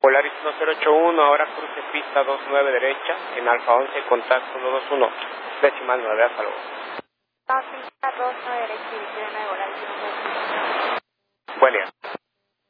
Polaris 1081, ahora cruce pista 29 derecha, en Alfa 11, contacto 121, decimal 9, hasta luego. Pista 29 derecha, división de Polaris 1081.